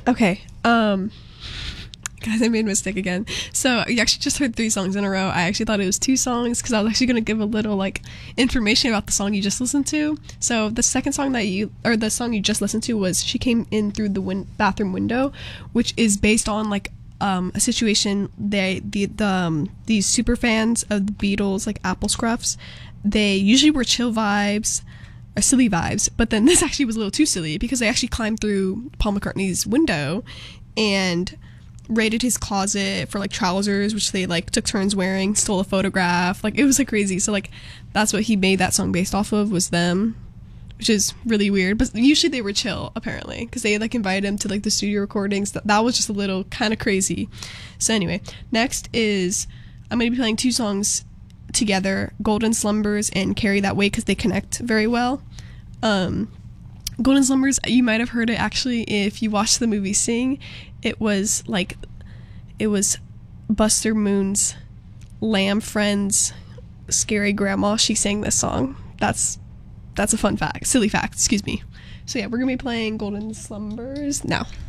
Okay. Guys, I made a mistake again. So you actually just heard 3 songs in a row. I actually thought it was 2 songs because I was actually going to give a little like information about the song you just listened to. So the second song the song you just listened to was "She Came In Through the Bathroom Window," which is based on like a situation these super fans of the Beatles, like Apple Scruffs, they usually were chill vibes or silly vibes, but then this actually was a little too silly because they actually climbed through Paul McCartney's window and raided his closet for like trousers, which they like took turns wearing, stole a photograph. Like, it was like crazy. So like that's what he made that song based off of, was them, which is really weird. But usually they were chill, apparently, because they like invited him to like the studio recordings. That was just a little kind of crazy. So anyway, next is I'm gonna be playing 2 songs together, Golden Slumbers and Carry That Weight, because they connect very well. Golden Slumbers, you might have heard it actually if you watched the movie Sing. It was Buster Moon's lamb friend's scary grandma. She sang this song. That's a silly fact, excuse me. So yeah, we're gonna be playing Golden Slumbers now.